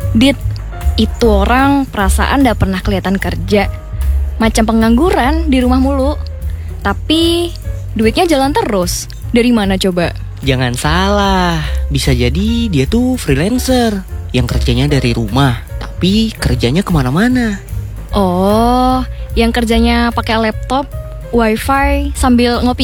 Dit, itu orang perasaan gak pernah kelihatan kerja. Macam pengangguran di rumah mulu. Tapi duitnya jalan terus. Dari mana coba? Jangan salah, bisa jadi dia tuh freelancer yang kerjanya dari rumah, tapi kerjanya kemana-mana. Oh, yang kerjanya pakai laptop, wifi, sambil ngopi